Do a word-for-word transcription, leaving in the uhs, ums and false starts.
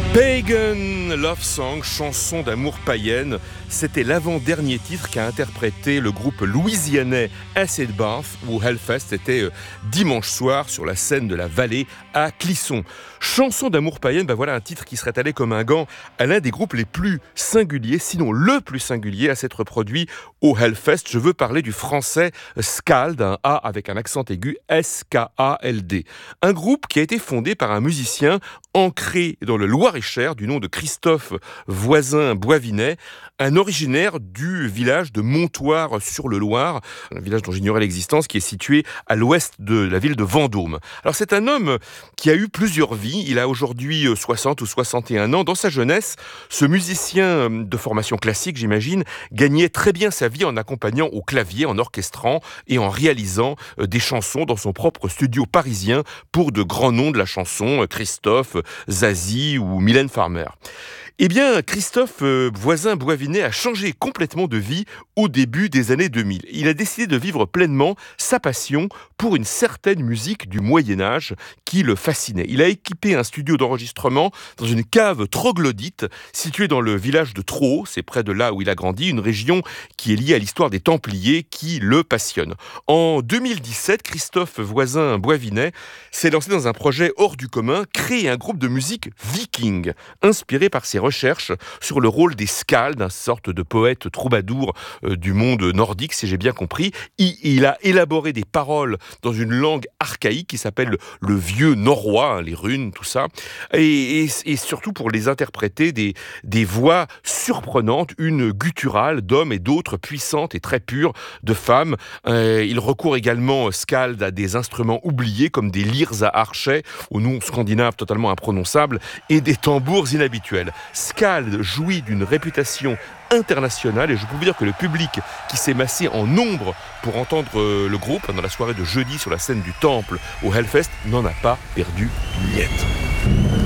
Pagan Love Song, chanson d'amour païenne, c'était l'avant-dernier titre qu'a interprété le groupe louisianais Acid Bath, où Hellfest était euh, dimanche soir sur la scène de la Vallée à Clisson. Chanson d'amour païenne, ben voilà un titre qui serait allé comme un gant à l'un des groupes les plus singuliers, sinon le plus singulier à s'être produit au Hellfest. Je veux parler du français Skald, un A avec un accent aigu, S K A L D. Un groupe qui a été fondé par un musicien ancré dans le Loir-et-Cher du nom de Christophe Voisin-Boivinet, un originaire du village de Montoire-sur-le-Loir, un village dont j'ignorais l'existence, qui est situé à l'ouest de la ville de Vendôme. Alors c'est un homme qui a eu plusieurs vies, il a aujourd'hui soixante ou soixante et un ans. Dans sa jeunesse, ce musicien de formation classique, j'imagine, gagnait très bien sa vie en accompagnant au clavier, en orchestrant et en réalisant des chansons dans son propre studio parisien pour de grands noms de la chanson, Christophe, Zazie ou Mylène Farmer. Eh bien, Christophe euh, Voisin-Boivinet a changé complètement de vie au début des années deux mille. Il a décidé de vivre pleinement sa passion pour une certaine musique du Moyen-Âge qui le fascinait. Il a équipé un studio d'enregistrement dans une cave troglodyte située dans le village de Traux, c'est près de là où il a grandi, une région qui est liée à l'histoire des Templiers qui le passionne. En deux mille dix-sept, Christophe Voisin-Boivinet s'est lancé dans un projet hors du commun, créer un groupe de musique viking, inspiré par ses recherches sur le rôle des skalds, une sorte de poète troubadour euh, du monde nordique, si j'ai bien compris. Il, il a élaboré des paroles dans une langue archaïque qui s'appelle le, le vieux norrois, hein, les runes, tout ça, et, et, et surtout pour les interpréter des, des voix surprenantes, une gutturale d'hommes et d'autres puissantes et très pures de femmes. Euh, il recourt également, skald, à des instruments oubliés comme des lyres à archet, au nom scandinave totalement imprononçable, et des tambours inhabituels. Skald jouit d'une réputation internationale et je peux vous dire que le public qui s'est massé en nombre pour entendre le groupe dans la soirée de jeudi sur la scène du Temple au Hellfest n'en a pas perdu miette.